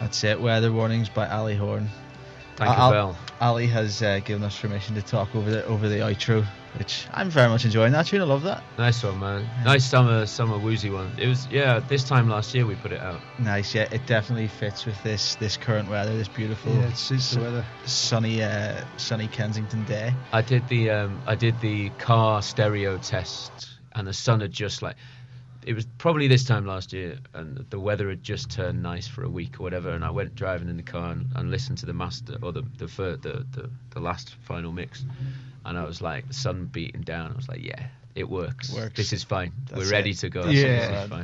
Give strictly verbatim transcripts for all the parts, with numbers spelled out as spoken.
That's it. Weather Warnings by Ali Horn. Thank you, Al- Bell. Ali has uh, given us permission to talk over the over the outro, which I'm very much enjoying that tune. I love that. Nice one, man. Nice summer, summer woozy one. It was, yeah. This time last year we put it out. Nice, yeah. It definitely fits with this this current weather, this beautiful, Yeah, it suits the weather. sunny, uh, sunny Kensington day. I did the um, I did the car stereo test, and the sun had just like. It was probably this time last year, and the weather had just turned nice for a week or whatever. And I went driving in the car and, and listened to the master or the the, fir- the the the last final mix, and I was like, the sun beating down. I was like, yeah, it works. Works. This is fine. That's We're ready it. to go. Yeah. This is fine.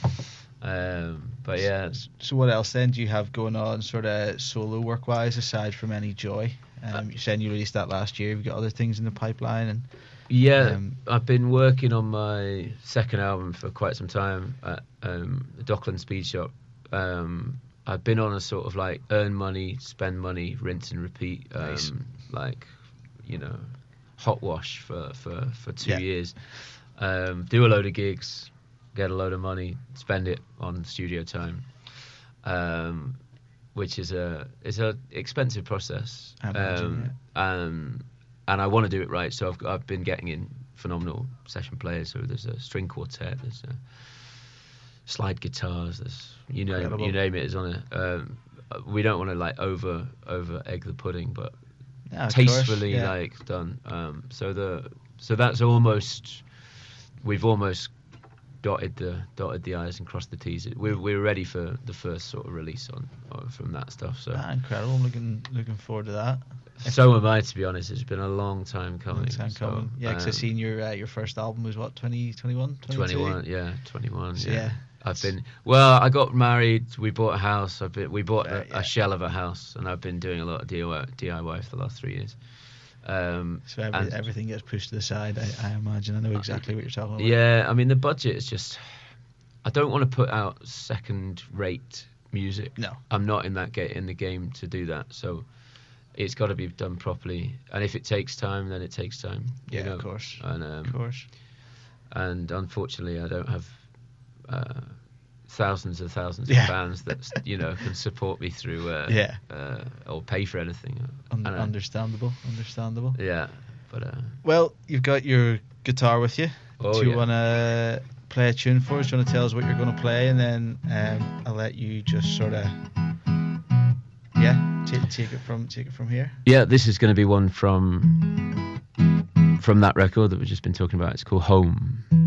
Um, but yeah, So what else then do you have going on, sort of solo work wise, aside from Any Joy? Um, you're saying you released that last year. You've got other things in the pipeline, and yeah, Um, I've been working on my second album for quite some time at um, the Dockland Speed Shop. Um, I've been on a sort of like earn money, spend money, rinse and repeat, um, Nice. like, you know, hot wash for, for, for two Yeah. years. Um, do a load of gigs, get a load of money, spend it on studio time, um, which is a is a expensive process. I imagine, um, um, and I want to do it right, so I've got, I've been getting in phenomenal session players. So there's a string quartet, there's a slide guitars, there's you know Incredible. you name it is on it. Um, we don't want to like over over egg the pudding, but yeah, of tastefully course, yeah. like done. Um, so the so that's almost we've almost dotted the dotted the i's and crossed the t's. We're we're ready for the first sort of release on, on from that stuff. So Ah, incredible. I'm looking looking forward to that. so am I, to be honest. It's been a long time coming. Long time so, coming. Yeah, because um, I've seen your uh, your first album was what, twenty, twenty-one, twenty-two? twenty-one, yeah, twenty-one. So, yeah. yeah. I've been well. I got married. We bought a house. I've been. We bought Right, a, yeah. a shell of a house, and I've been doing a lot of D I Y, D I Y for the last three years. Um, So every, and- everything gets pushed to the side. I, I imagine. I know exactly what you're talking about. Yeah, I mean the budget is just. I don't want to put out second-rate music. No. I'm not in that ga- in the game to do that. So it's got to be done properly. And if it takes time, then it takes time. Yeah, you know? of course. And um, Of course. and unfortunately, I don't have uh, thousands and thousands Yeah. of fans that you know can support me through. Uh, Yeah. Uh, or pay for anything. Un- I don't know. understandable. Understandable. Yeah, but uh, Well, you've got your guitar with you. oh Do you yeah. want to play a tune for us? Do you want to tell us what you're going to play, and then um, I'll let you just sort of, yeah, take, take it from take it from here. Yeah, this is going to be one from from that record that we've just been talking about. It's called Home.